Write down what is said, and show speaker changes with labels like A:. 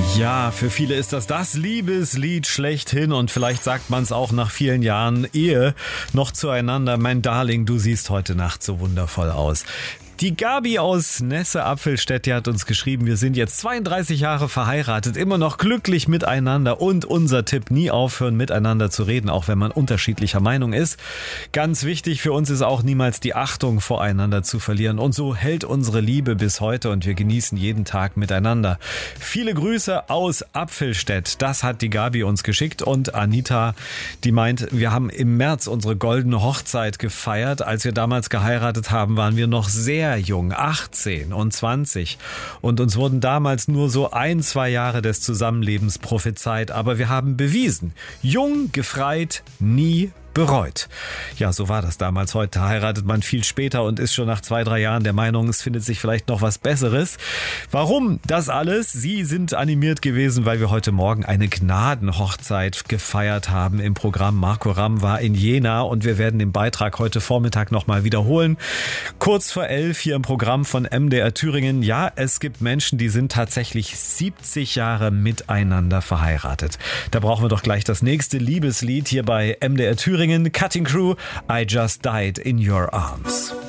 A: Ja, für viele ist das Liebeslied schlechthin und vielleicht sagt man es auch nach vielen Jahren Ehe noch zueinander. Mein Darling, du siehst heute Nacht so wundervoll aus. Die Gabi aus Nesse-Apfelstedt, die hat uns geschrieben, wir sind jetzt 32 Jahre verheiratet, immer noch glücklich miteinander und unser Tipp, nie aufhören miteinander zu reden, auch wenn man unterschiedlicher Meinung ist. Ganz wichtig für uns ist auch niemals die Achtung voreinander zu verlieren und so hält unsere Liebe bis heute und wir genießen jeden Tag miteinander. Viele Grüße aus Apfelstedt, das hat die Gabi uns geschickt und Anita, die meint, wir haben im März unsere goldene Hochzeit gefeiert. Als wir damals geheiratet haben, waren wir noch sehr jung, 18 und 20 und uns wurden damals nur so 1-2 Jahre des Zusammenlebens prophezeit, aber wir haben bewiesen, jung, gefreit, nie bereut. Ja, so war das damals. Heute heiratet man viel später und ist schon nach 2-3 Jahren der Meinung, es findet sich vielleicht noch was Besseres. Warum das alles? Sie sind animiert gewesen, weil wir heute Morgen eine Gnadenhochzeit gefeiert haben im Programm. Marco Ramm war in Jena und wir werden den Beitrag heute Vormittag nochmal wiederholen. Kurz vor 11 hier im Programm von MDR Thüringen. Ja, es gibt Menschen, die sind tatsächlich 70 Jahre miteinander verheiratet. Da brauchen wir doch gleich das nächste Liebeslied hier bei MDR Thüringen. Cutting Crew, I Just Died in Your Arms.